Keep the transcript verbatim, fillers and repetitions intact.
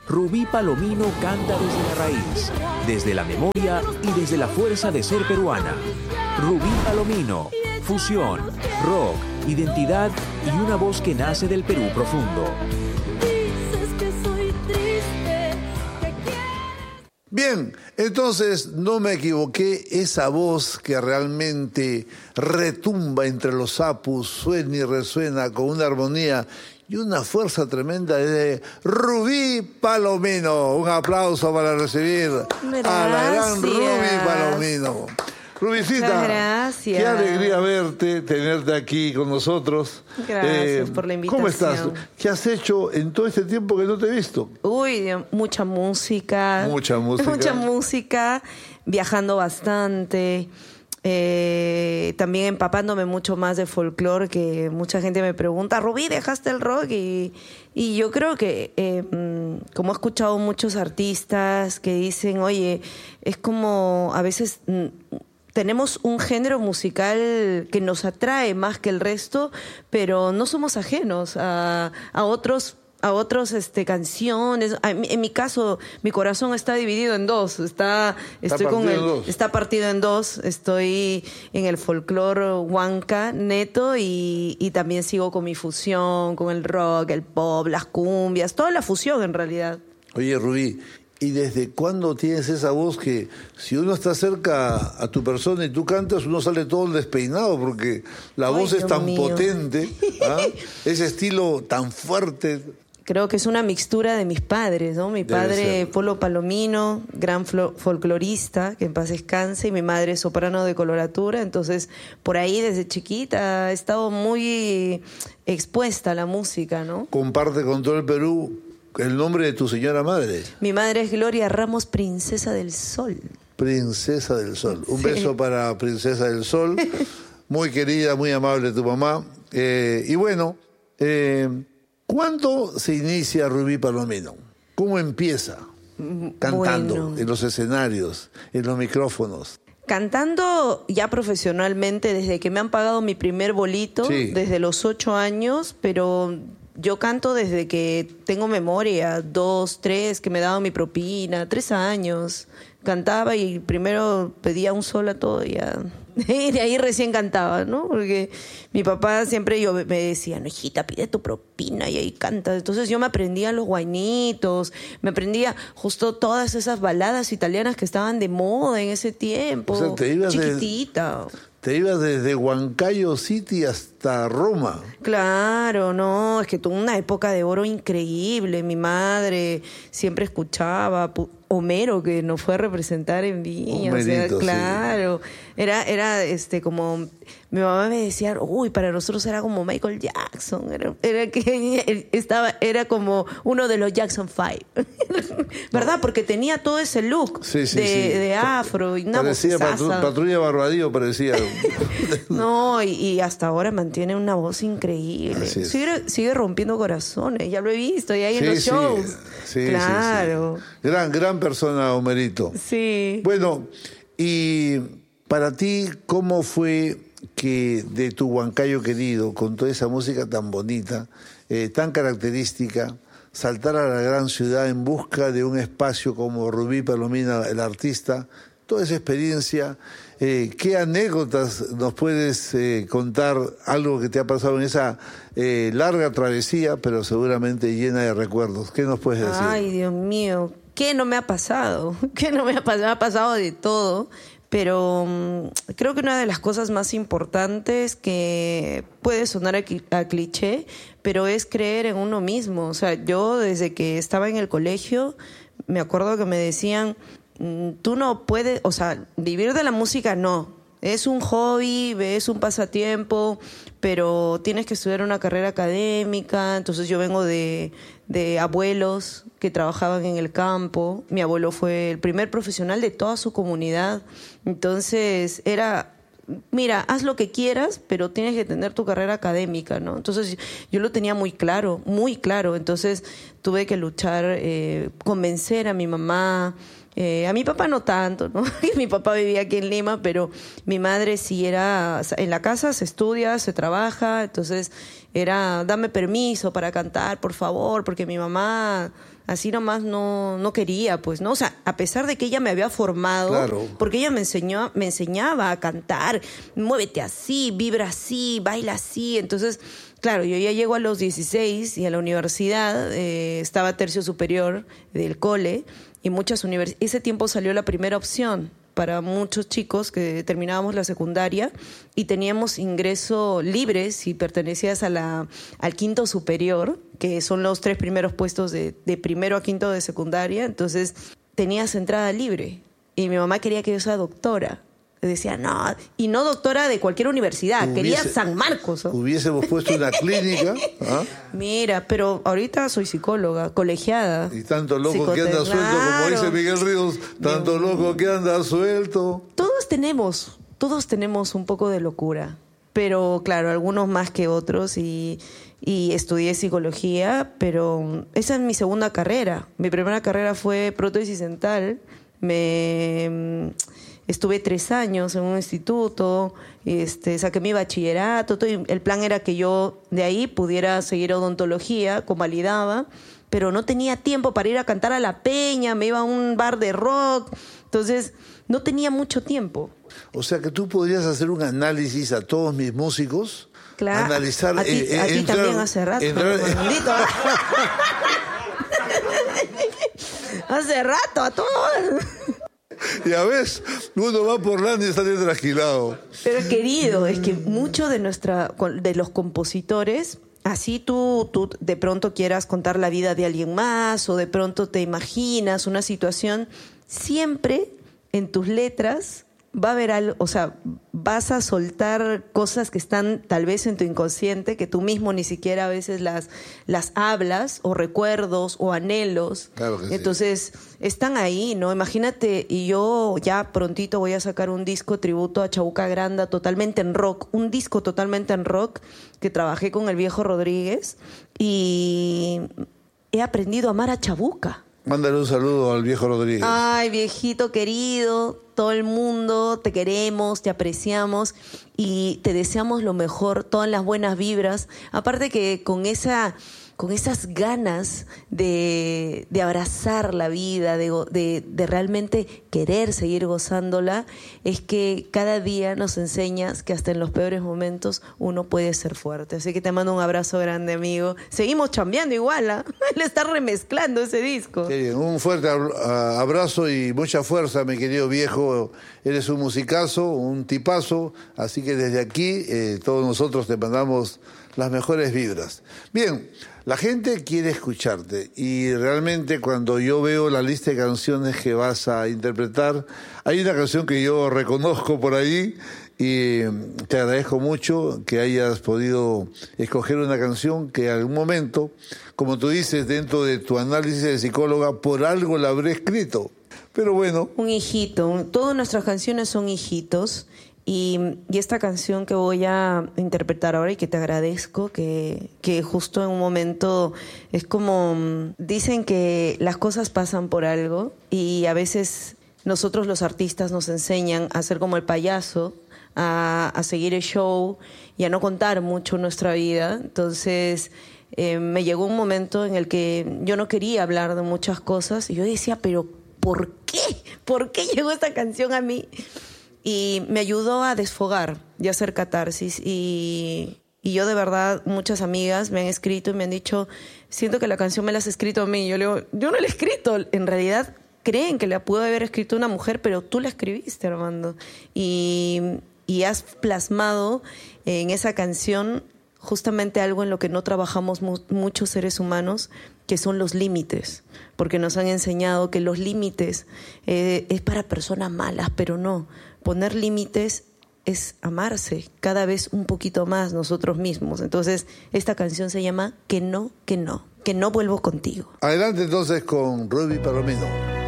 Rubí Palomino canta desde la raíz, desde la memoria y desde la fuerza de ser peruana. Rubí Palomino, fusión, rock, identidad y una voz que nace del Perú profundo. Bien, entonces no me equivoqué, esa voz que realmente retumba entre los sapos, suena y resuena con una armonía y una fuerza tremenda de Rubí Palomino. Un aplauso para recibir Gracias. a la gran Rubí Palomino. Rubicita, gracias. Qué alegría verte, tenerte aquí con nosotros. Gracias eh, por la invitación. ¿Cómo estás? ¿Qué has hecho en todo este tiempo que no te he visto? Uy, mucha música. Mucha música. Mucha música, viajando bastante. Eh, también empapándome mucho más de folclore, que mucha gente me pregunta, Rubí, ¿dejaste el rock? Y, y yo creo que, eh, como he escuchado muchos artistas que dicen, oye, es como a veces... tenemos un género musical que nos atrae más que el resto, pero no somos ajenos a, a otros a otros este canciones. En mi caso, mi corazón está dividido en dos. Está, estoy está con el, dos. está partido en dos. Estoy en el folclore huanca neto y, y también sigo con mi fusión, con el rock, el pop, las cumbias, toda la fusión en realidad. Oye, Rubí, ¿y desde cuándo tienes esa voz que si uno está cerca a tu persona y tú cantas, uno sale todo despeinado porque la Ay, voz es Dios tan mío. potente, ¿ah? Ese estilo tan fuerte? Creo que es una mixtura de mis padres, ¿no? Mi Debe padre, ser. Polo Palomino, gran flo- folclorista, que en paz descanse, y mi madre, soprano de coloratura. Entonces, por ahí desde chiquita he estado muy expuesta a la música, ¿no? Comparte con todo el Perú el nombre de tu señora madre. Mi madre es Gloria Ramos, Princesa del Sol. Princesa del Sol. Un Sí. beso para Princesa del Sol. Muy querida, muy amable tu mamá. Eh, y bueno, eh, ¿cuándo se inicia Rubí Palomino? ¿Cómo empieza? Cantando, Bueno. en los escenarios, en los micrófonos. Cantando ya profesionalmente desde que me han pagado mi primer bolito, Sí. desde los ocho años, pero yo canto desde que tengo memoria, dos, tres, que me daban mi propina, tres años. Cantaba y primero pedía un sol a todo y ya. Y de ahí recién cantaba, ¿no? Porque mi papá siempre yo me decía, no, hijita, pide tu propina y ahí canta. Entonces yo me aprendía los guainitos, me aprendía justo todas esas baladas italianas que estaban de moda en ese tiempo. O sea, te ibas de- chiquitita. Te ibas desde Huancayo City hasta Roma. Claro, no, es que tuve una época de oro increíble. Mi madre siempre escuchaba pu- Homero, que nos fue a representar en Viña. O sea, Homerito, sí. claro. Era, era este como mi mamá me decía, uy, para nosotros era como Michael Jackson. Era, era que estaba, era como uno de los Jackson Five. ¿Verdad? Porque tenía todo ese look Sí, sí, de, sí. de afro y una Parecía vozaza. patru- Patrulla Barbadillo, parecía. No, y, y hasta ahora mantiene una voz increíble. Así es. Sigue, sigue rompiendo corazones, ya lo he visto, y ahí en Sí, los sí. shows. Sí, sí, claro. sí. Gran, gran persona, Homerito. Sí. Bueno, y para ti, ¿cómo fue que de tu Huancayo querido, con toda esa música tan bonita, eh, tan característica, saltar a la gran ciudad en busca de un espacio como Rubí Palomino, el artista, toda esa experiencia? Eh, ¿Qué anécdotas nos puedes eh, contar, algo que te ha pasado en esa eh, larga travesía, pero seguramente llena de recuerdos? ¿Qué nos puedes decir? Ay, Dios mío, ¿qué no me ha pasado? ¿Qué no me ha pasado? Me ha pasado de todo, pero um, creo que una de las cosas más importantes, que puede sonar a, a cliché, pero es creer en uno mismo. O sea, yo desde que estaba en el colegio, me acuerdo que me decían, tú no puedes, o sea, vivir de la música no, es un hobby, es un pasatiempo, pero tienes que estudiar una carrera académica. Entonces yo vengo de, de abuelos que trabajaban en el campo. Mi abuelo fue el primer profesional de toda su comunidad. Entonces era, mira, haz lo que quieras, pero tienes que tener tu carrera académica, ¿no? Entonces yo lo tenía muy claro, muy claro. Entonces tuve que luchar, eh, convencer a mi mamá Eh, a mi papá no tanto, ¿no? Mi papá vivía aquí en Lima, pero mi madre sí era... En la casa se estudia, se trabaja, entonces era, dame permiso para cantar, por favor, porque mi mamá así nomás no, no quería, pues, ¿no? O sea, a pesar de que ella me había formado, claro, porque ella me enseñó, me enseñaba a cantar, muévete así, vibra así, baila así, entonces... Claro, yo ya llego a los dieciséis y a la universidad, eh, estaba tercio superior del cole, y muchas universidades, ese tiempo salió la primera opción para muchos chicos que terminábamos la secundaria y teníamos ingreso libre si pertenecías a la, al quinto superior, que son los tres primeros puestos de, de primero a quinto de secundaria, entonces tenías entrada libre y mi mamá quería que yo sea doctora. Decía, no, y no doctora de cualquier universidad, Hubiese, quería San Marcos. ¿No? Hubiésemos puesto una clínica. ¿Ah? Mira, pero ahorita soy psicóloga, colegiada. Y tanto loco que anda suelto, como dice Miguel Ríos, tanto Dios loco que anda suelto. Todos tenemos, todos tenemos un poco de locura, pero claro, algunos más que otros, y, y estudié psicología, pero esa es mi segunda carrera. Mi primera carrera fue prótesis dental, me... Estuve tres años en un instituto, este, saqué mi bachillerato, todo, y el plan era que yo de ahí pudiera seguir odontología, convalidaba, pero no tenía tiempo para ir a cantar a la peña, me iba a un bar de rock, entonces no tenía mucho tiempo. O sea que tú podrías hacer un análisis a todos mis músicos, claro, analizar... A ti, eh, a ti entrar, también hace rato. Entrar, maldito. Hace rato, a todos. Ya ves, uno va por la y está bien trasquilado. Pero querido, es que muchos de nuestra, de los compositores, así tú, tú de pronto quieras contar la vida de alguien más o de pronto te imaginas una situación, siempre en tus letras va a haber algo, o sea, vas a soltar cosas que están tal vez en tu inconsciente, que tú mismo ni siquiera a veces las, las hablas, o recuerdos, o anhelos. Claro que Entonces, sí. Están ahí, ¿no? Imagínate, y yo ya prontito voy a sacar un disco tributo a Chabuca Granda, totalmente en rock, un disco totalmente en rock, que trabajé con el viejo Rodríguez, y he aprendido a amar a Chabuca. Mándale un saludo al viejo Rodríguez. Ay, viejito querido, todo el mundo, te queremos, te apreciamos y te deseamos lo mejor, todas las buenas vibras. Aparte que con esa... con esas ganas de, de abrazar la vida, de, de, de realmente querer seguir gozándola, es que cada día nos enseñas que hasta en los peores momentos uno puede ser fuerte. Así que te mando un abrazo grande, amigo. Seguimos chambeando igual, ¿eh? Él está remezclando ese disco. Sí, un fuerte abrazo y mucha fuerza, mi querido viejo. Eres un musicazo, un tipazo, así que desde aquí eh, todos nosotros te mandamos las mejores vibras. Bien, la gente quiere escucharte y realmente cuando yo veo la lista de canciones que vas a interpretar, hay una canción que yo reconozco por ahí y te agradezco mucho que hayas podido escoger una canción que en algún momento, como tú dices, dentro de tu análisis de psicóloga, por algo la habré escrito. Pero bueno. Un hijito, un, todas nuestras canciones son hijitos. Y, y esta canción que voy a interpretar ahora y que te agradezco, que, que justo en un momento es como, dicen que las cosas pasan por algo y a veces nosotros los artistas nos enseñan a ser como el payaso, a, a seguir el show y a no contar mucho nuestra vida. Entonces eh, me llegó un momento en el que yo no quería hablar de muchas cosas y yo decía, pero ¿por qué? ¿Por qué llegó esta canción a mí? Y me ayudó a desfogar y a hacer catarsis. Y, y yo de verdad, muchas amigas me han escrito y me han dicho, siento que la canción me la has escrito a mí. Yo le digo, yo no la he escrito. En realidad creen que la pudo haber escrito una mujer, pero tú la escribiste, Armando. Y, y has plasmado en esa canción justamente algo en lo que no trabajamos mu- muchos seres humanos, que son los límites, porque nos han enseñado que los límites eh, es para personas malas, pero no. Poner límites es amarse cada vez un poquito más nosotros mismos. Entonces, esta canción se llama Que no, que no, que no vuelvo contigo. Adelante entonces con Ruby Palomino.